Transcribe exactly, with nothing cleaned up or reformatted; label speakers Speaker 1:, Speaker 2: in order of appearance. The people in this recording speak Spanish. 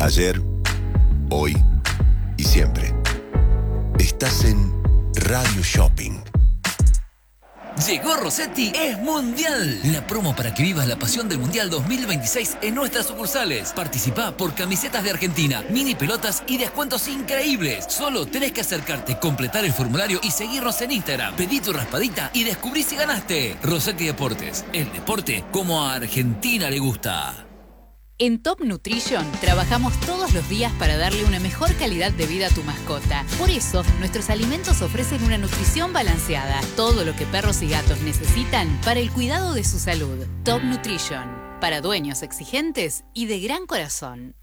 Speaker 1: Ayer, hoy y siempre. Estás en Radio Shopping.
Speaker 2: Llegó Rossetti, es Mundial. La promo para que vivas la pasión del Mundial dos mil veintiséis en nuestras sucursales. Participá por camisetas de Argentina, mini pelotas y descuentos increíbles. Solo tenés que acercarte, completar el formulario y seguirnos en Instagram. Pedí tu raspadita y descubrí si ganaste. Rossetti Deportes, el deporte como a Argentina le gusta.
Speaker 3: En Top Nutrition trabajamos todos los días para darle una mejor calidad de vida a tu mascota. Por eso, nuestros alimentos ofrecen una nutrición balanceada. Todo lo que perros y gatos necesitan para el cuidado de su salud. Top Nutrition, para dueños exigentes y de gran corazón.